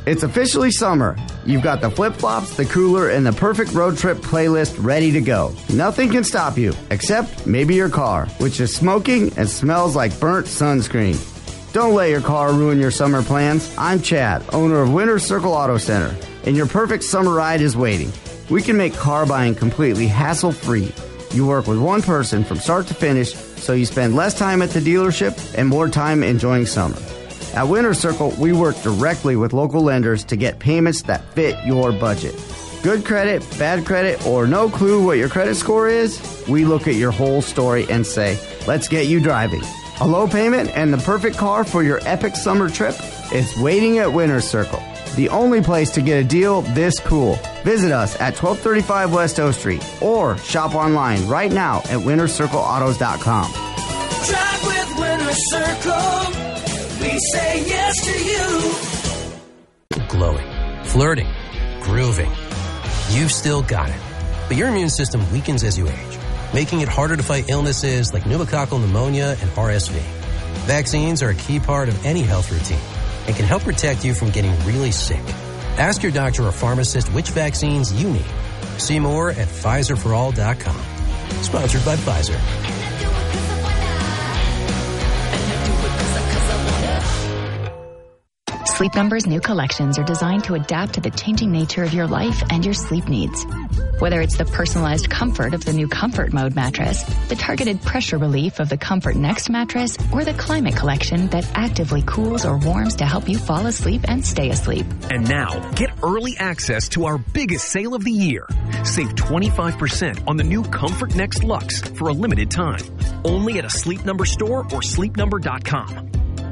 It's officially summer. You've got the flip-flops, the cooler, and the perfect road trip playlist ready to go. Nothing can stop you, except maybe your car, which is smoking and smells like burnt sunscreen. Don't let your car ruin your summer plans. I'm Chad, owner of Winter Circle Auto Center, and your perfect summer ride is waiting. We can make car buying completely hassle-free. You work with one person from start to finish, so you spend less time at the dealership and more time enjoying summer. At Winter Circle, we work directly with local lenders to get payments that fit your budget. Good credit, bad credit, or no clue what your credit score is? We look at your whole story and say, let's get you driving. A low payment and the perfect car for your epic summer trip? It's waiting at Winter Circle, the only place to get a deal this cool. Visit us at 1235 West O Street or shop online right now at wintercircleautos.com. Drive with Winter Circle. We say yes to you. Glowing, flirting, grooving. You've still got it. But your immune system weakens as you age, making it harder to fight illnesses like pneumococcal pneumonia and RSV. Vaccines are a key part of any health routine and can help protect you from getting really sick. Ask your doctor or pharmacist which vaccines you need. See more at PfizerForAll.com. Sponsored by Pfizer. Sleep Number's new collections are designed to adapt to the changing nature of your life and your sleep needs. Whether it's the personalized comfort of the new Comfort Mode mattress, the targeted pressure relief of the Comfort Next mattress, or the climate collection that actively cools or warms to help you fall asleep and stay asleep. And now, get early access to our biggest sale of the year. Save 25% on the new Comfort Next Luxe for a limited time. Only at a Sleep Number store or sleepnumber.com.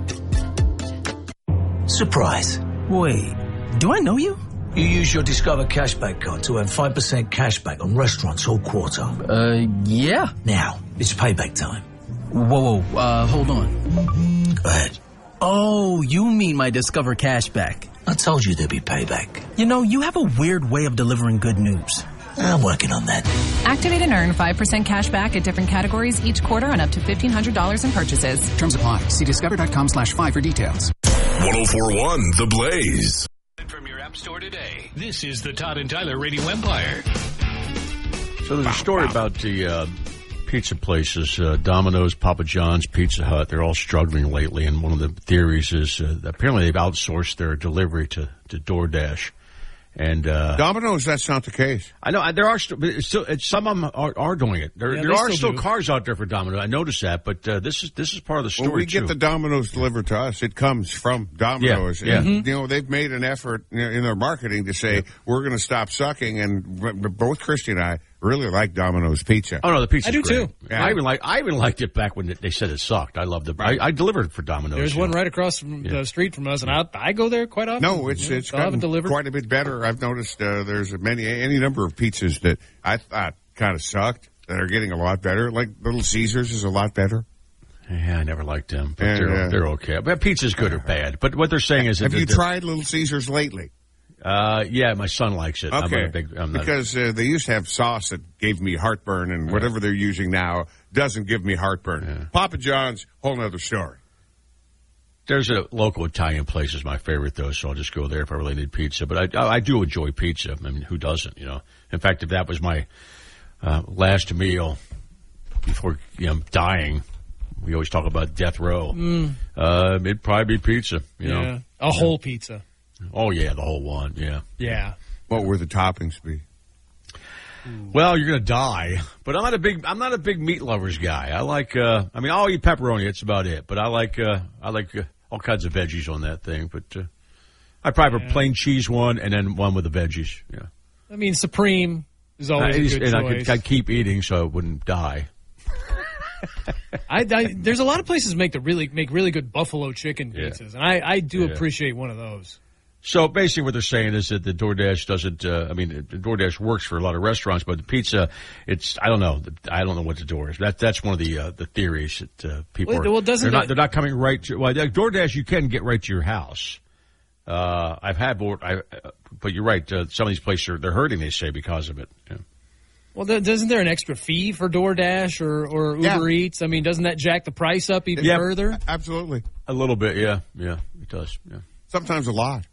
Surprise. Wait, do I know you? You use your Discover Cashback card to earn 5% cashback on restaurants all quarter. Yeah. Now, it's payback time. Whoa, hold on. Go ahead. Oh, you mean my Discover Cashback. I told you there'd be payback. You know, you have a weird way of delivering good news. I'm working on that. Activate and earn 5% cash back at different categories each quarter on up to $1,500 in purchases. Terms apply. See discover.com/5 for details. 104.1 The Blaze. From your app store today, this is the Todd and Tyler Radio Empire. So there's a story about the pizza places, Domino's, Papa John's, Pizza Hut. They're all struggling lately, and one of the theories is apparently they've outsourced their delivery to DoorDash. And Domino's, that's not the case. I know there are still some of them are doing it. There are still cars out there for Domino's. I noticed that, but this is part of the story. When we get the Domino's delivered to us, it comes from Domino's. Yeah. And, you know, they've made an effort in their marketing to say we're going to stop sucking. And both Christy and I really like Domino's pizza. Oh no, the pizza's I do great. too. Yeah. I even liked it back when they said it sucked. I loved it. I delivered for Domino's. There's one right across from the street from us, and I go there quite often. No, it's gotten quite a bit better. I've noticed there's any number of pizzas that I thought kind of sucked that are getting a lot better. Like Little Caesars is a lot better. Yeah, I never liked them, but they're okay. But pizza's good or bad. But what they're saying is, have you tried Little Caesars lately? Yeah, my son likes it. Okay, because they used to have sauce that gave me heartburn, and whatever they're using now doesn't give me heartburn. Yeah. Papa John's, whole nother story. There's a local Italian place is my favorite, though, so I'll just go there if I really need pizza. But I do enjoy pizza. I mean, who doesn't, you know? In fact, if that was my last meal before dying, we always talk about death row. It'd probably be pizza, you know? A whole pizza. Oh, yeah, the whole one, yeah. Yeah. What would the toppings be? Well, you're going to die, but I'm not a big meat lovers guy. I like, I'll eat pepperoni. That's about it. But I like all kinds of veggies on that thing. But I probably have a plain cheese one and then one with the veggies. Yeah. I mean, Supreme is always a good choice. I keep eating so I wouldn't die. There's a lot of places make really good buffalo chicken pizzas, and I do appreciate one of those. So basically what they're saying is that the DoorDash doesn't, the DoorDash works for a lot of restaurants, but the pizza, I don't know what the door is. That's one of the theories that people they're not coming right to, DoorDash you can get right to your house. But you're right, some of these places they're hurting, they say, because of it. Yeah. Well, isn't there an extra fee for DoorDash or Uber Eats? I mean, doesn't that jack the price up even further? Absolutely. A little bit, yeah, it does, yeah. Sometimes a lot.